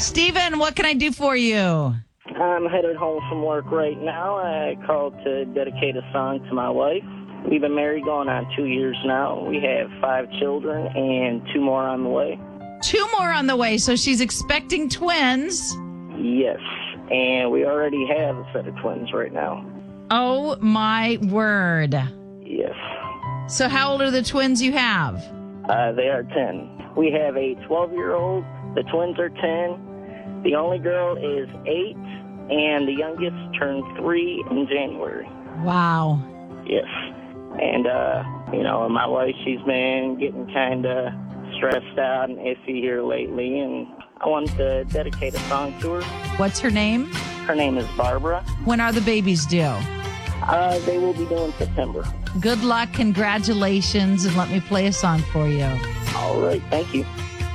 Steven, what can I do for you? I'm headed home from work right now. I called to dedicate a song to my wife. We've been married going on 2 years now. We have 5 children and 2 more on the way. 2 more on the way, so she's expecting twins. Yes, and we already have a set of twins right now. Oh, my word. Yes. So how old are the twins you have? They are 10. We have a 12-year-old. The twins are 10. The only girl is 8, and the youngest turned 3 in January. Wow. Yes. And, my wife, she's been getting kind of stressed out and iffy here lately, and I wanted to dedicate a song to her. What's her name? Her name is Barbara. When are the babies due? They will be due in September. Good luck, congratulations, and let me play a song for you. All right, thank you.